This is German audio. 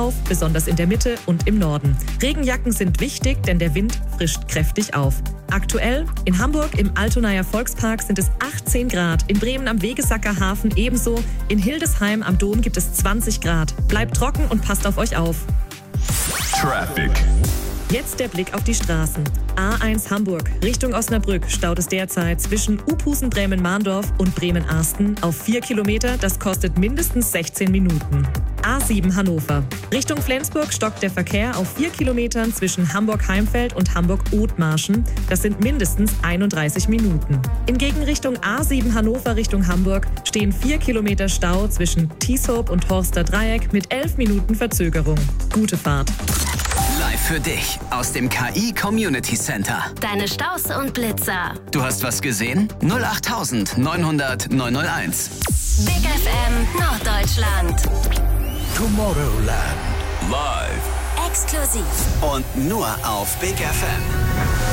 auf, besonders in der Mitte und im Norden. Regenjacken sind wichtig, denn der Wind frischt kräftig auf. Aktuell in Hamburg im Altonaer Volkspark sind es 18 Grad, in Bremen am Wegesacker Hafen ebenso, in Hildesheim am Dom gibt es 20 Grad. Bleibt trocken und passt auf euch auf. Traffic. Jetzt der Blick auf die Straßen. A1 Hamburg Richtung Osnabrück staut es derzeit zwischen Uphusen-Bremen-Mahndorf und Bremen-Arsten auf 4 Kilometer. Das kostet mindestens 16 Minuten. A7 Hannover. Richtung Flensburg stockt der Verkehr auf 4 Kilometern zwischen Hamburg-Heimfeld und Hamburg-Othmarschen. Das sind mindestens 31 Minuten. Hingegen Richtung A7 Hannover Richtung Hamburg stehen 4 Kilometer Stau zwischen Tieshoop und Horster Dreieck mit 11 Minuten Verzögerung. Gute Fahrt. Live für dich aus dem KI Community Center. Deine Staus und Blitzer. Du hast was gesehen? 08000 900 901. Big FM Norddeutschland. Tomorrowland. Live. Exklusiv. Und nur auf Big FM.